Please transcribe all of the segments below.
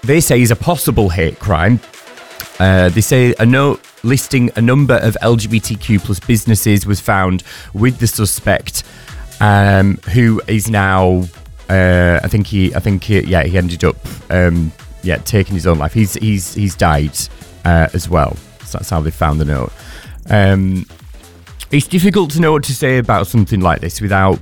they say is a possible hate crime. They say a note listing a number of LGBTQ plus businesses was found with the suspect, who is now, I think he ended up, taking his own life. He's died as well. So that's how they found the note. It's difficult to know what to say about something like this without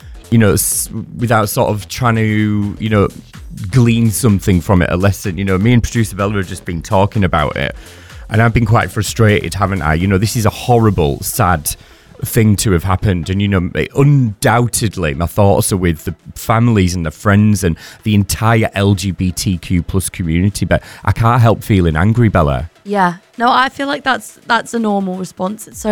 sort of trying to, glean something from it, a lesson. Me and producer Bella have just been talking about it, and I've been quite frustrated, haven't I? This is a horrible, sad thing to have happened, and undoubtedly my thoughts are with the families and the friends and the entire LGBTQ plus community, but I can't help feeling angry, Bella. Yeah, no, I feel like that's a normal response. It's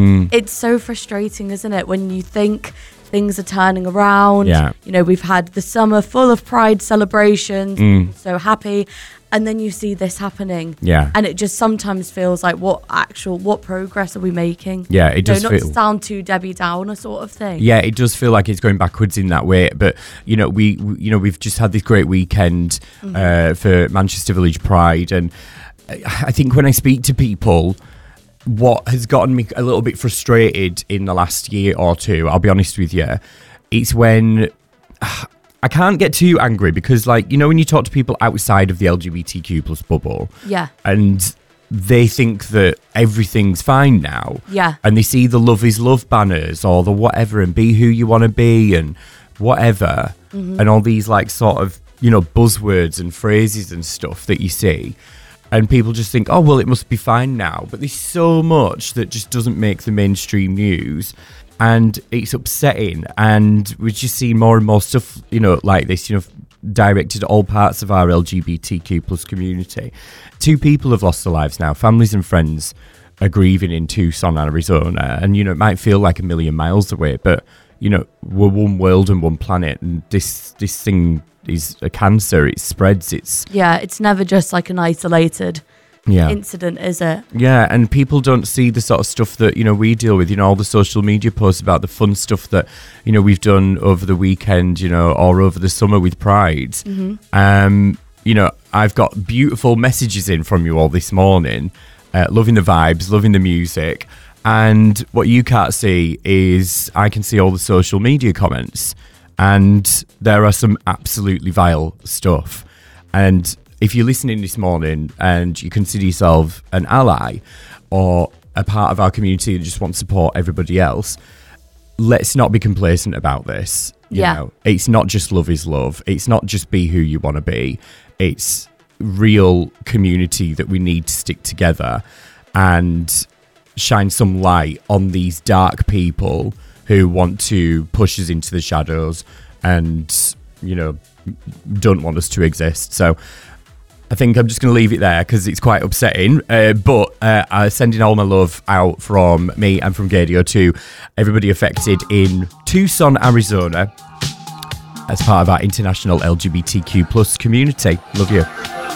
so frustrating, isn't it, when you think things are turning around. Yeah. We've had the summer full of Pride celebrations, so happy, and then you see this happening. Yeah. And it just sometimes feels like, what progress are we making? Yeah, it does not feel... to sound too Debbie Downer sort of thing. Yeah, it does feel like it's going backwards in that way. But, we've just had this great weekend for Manchester Village Pride, and I think when I speak to people, what has gotten me a little bit frustrated in the last year or two, I'll be honest with you, it's when I can't get too angry because, when you talk to people outside of the LGBTQ plus bubble, and they think that everything's fine now, and they see the love is love banners or the whatever and be who you want to be and whatever, and all these sort of buzzwords and phrases and stuff that you see. And people just think, oh, well, it must be fine now. But there's so much that just doesn't make the mainstream news. And it's upsetting. And we're just seeing more and more stuff, like this, directed at all parts of our LGBTQ plus community. 2 people have lost their lives now. Families and friends are grieving in Tucson, Arizona. And, it might feel like a million miles away. But, we're one world and one planet. And this thing is a cancer. It spreads. It's never just like an isolated incident, is it? Yeah, and people don't see the sort of stuff that we deal with. All the social media posts about the fun stuff that we've done over the weekend, or over the summer with Pride. I've got beautiful messages in from you all this morning, loving the vibes, loving the music, and what you can't see is I can see all the social media comments. And there are some absolutely vile stuff. And if you're listening this morning and you consider yourself an ally or a part of our community that just wants to support everybody else, let's not be complacent about this. You know, it's not just love is love. It's not just be who you want to be. It's real community that we need to stick together and shine some light on these dark people who want to push us into the shadows and, don't want us to exist. So I think I'm just going to leave it there because it's quite upsetting. But sending all my love out from me and from Gadio to everybody affected in Tucson, Arizona, as part of our international LGBTQ plus community. Love you.